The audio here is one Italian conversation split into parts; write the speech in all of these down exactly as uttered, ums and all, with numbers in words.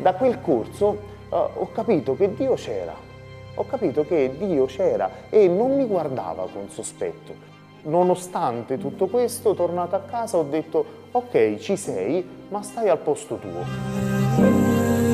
da quel corso eh, ho capito che Dio c'era, ho capito che Dio c'era e non mi guardava con sospetto. Nonostante tutto questo, tornato a casa, ho detto ok, ci sei, ma stai al posto tuo.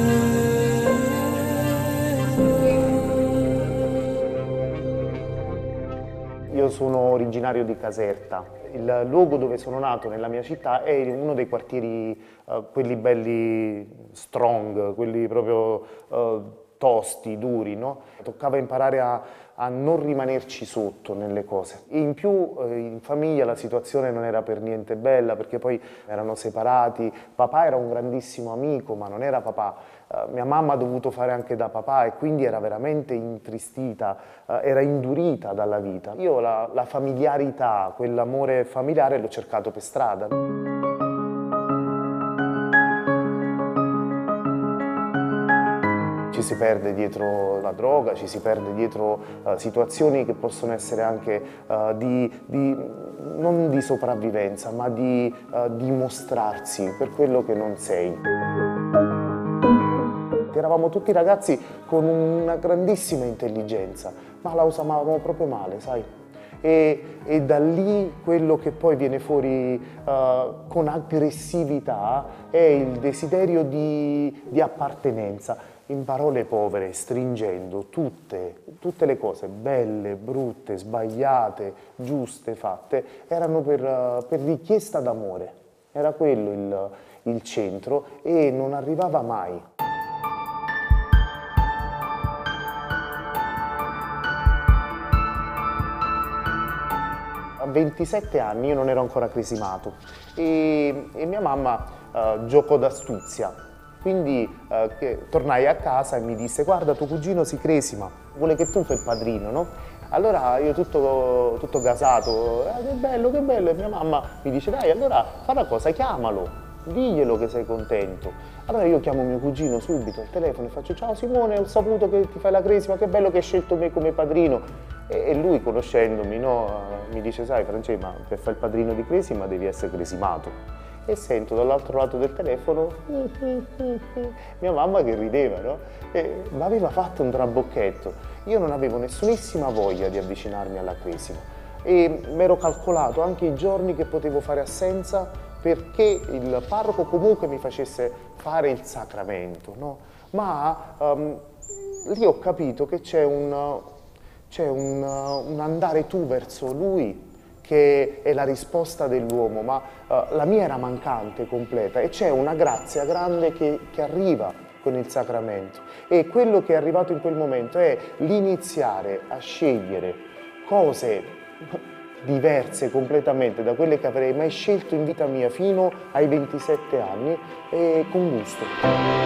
Io sono originario di Caserta, il luogo dove sono nato nella mia città è uno dei quartieri, eh, quelli belli strong, quelli proprio eh, tosti, duri, no? Toccava imparare a, a non rimanerci sotto nelle cose. E in più eh, in famiglia la situazione non era per niente bella perché poi erano separati, papà era un grandissimo amico ma non era papà. Uh, mia mamma ha dovuto fare anche da papà e quindi era veramente intristita, uh, era indurita dalla vita. Io la, la familiarità, quell'amore familiare l'ho cercato per strada. Ci si perde dietro la droga, ci si perde dietro uh, situazioni che possono essere anche uh, di, di, non di sopravvivenza, ma di uh, dimostrarsi per quello che non sei. Eravamo tutti ragazzi con una grandissima intelligenza, ma la usavamo proprio male, sai? E, e da lì quello che poi viene fuori uh, con aggressività è il desiderio di, di appartenenza. In parole povere, stringendo tutte, tutte le cose belle, brutte, sbagliate, giuste, fatte, erano per, uh, per richiesta d'amore. Era quello il, il centro e non arrivava mai. A ventisette anni io non ero ancora cresimato e, e mia mamma uh, giocò d'astuzia, quindi uh, che, tornai a casa e mi disse guarda tuo cugino si cresima, vuole che tu fai il padrino, no? Allora io tutto, tutto gasato, eh, che bello, che bello, e mia mamma mi dice dai allora fa una cosa, chiamalo, diglielo che sei contento. Allora io chiamo mio cugino subito al telefono e faccio ciao Simone, ho saputo che ti fai la cresima, che bello che hai scelto me come padrino. E lui conoscendomi no, mi dice sai Francesco, ma per fare il padrino di cresima devi essere cresimato. E sento dall'altro lato del telefono mia mamma che rideva, no? E mi aveva fatto un trabocchetto. Io non avevo nessunissima voglia di avvicinarmi alla cresima e mi ero calcolato anche i giorni che potevo fare assenza perché il parroco comunque mi facesse fare il sacramento, no? Ma um, lì ho capito che c'è un, c'è un, un andare tu verso lui che è la risposta dell'uomo, ma uh, la mia era mancante, completa, e c'è una grazia grande che, che arriva con il sacramento. E quello che è arrivato in quel momento è l'iniziare a scegliere cose diverse completamente da quelle che avrei mai scelto in vita mia fino ai ventisette anni e con gusto.